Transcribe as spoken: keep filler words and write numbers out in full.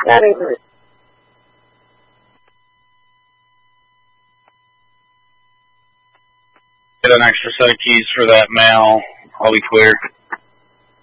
That is Get an extra set of keys for that mail. I'll be clear.